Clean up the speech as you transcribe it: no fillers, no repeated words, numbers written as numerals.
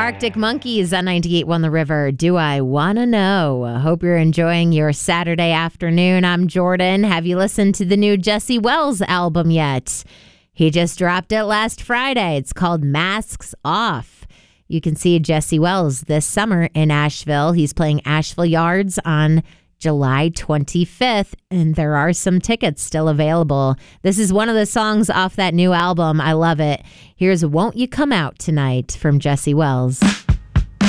Arctic Monkeys on 98.1 The River. Do I Wanna Know? Hope you're enjoying your Saturday afternoon. I'm Jordan. Have you listened to the new Jesse Wells album yet? He just dropped it last Friday. It's called Masks Off. You can see Jesse Wells this summer in Asheville. He's playing Asheville Yards on July 25th, and there are some tickets still available. This is one of the songs off that new album. I love it. Here's Won't You Come Out Tonight from Jesse Wells.